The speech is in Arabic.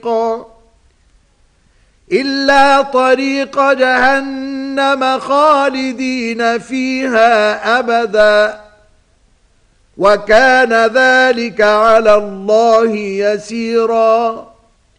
إلا طريق جهنم خالدين فيها أبدا وكان ذلك على الله يسيرا